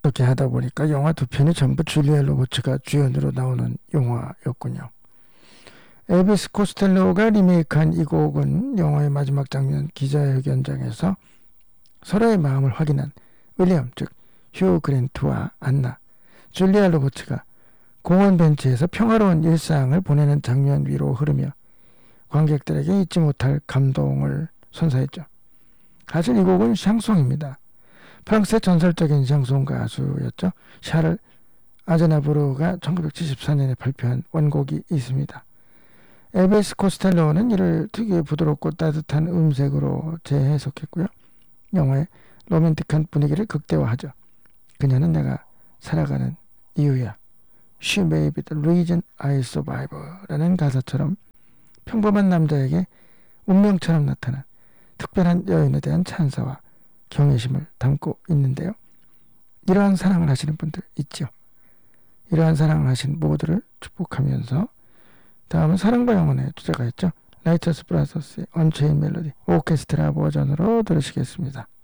이렇게 하다 보니까 영화 두 편이 전부 줄리아 로버츠가 주연으로 나오는 영화였군요. 엘비스 코스텔로가 리메이크한 이 곡은 영화의 마지막 장면 기자회견장에서 서로의 마음을 확인한 윌리엄, 즉 휴 그랜트와 안나, 줄리아 로버츠가 공원 벤치에서 평화로운 일상을 보내는 장면 위로 흐르며 관객들에게 잊지 못할 감동을 선사했죠. 사실 이 곡은 샹송입니다. 프랑스의 전설적인 샹송 가수였죠. 샤를 아즈나브르가 1974년에 발표한 원곡이 있습니다. 엘비스 코스텔로는 이를 특유의 부드럽고 따뜻한 음색으로 재해석했고요. 영화의 로맨틱한 분위기를 극대화하죠. 그녀는 내가 살아가는 이유야. She may be the reason I survive 라는 가사처럼 평범한 남자에게 운명처럼 나타난 특별한 여인에 대한 찬사와 경외심을 담고 있는데요. 이러한 사랑을 하시는 분들 있죠. 이러한 사랑을 하신 모두를 축복하면서 다음은 사랑과 영혼의 주제가였죠. 라이처스 브라더스의 언체인 멜로디 오케스트라 버전으로 들으시겠습니다.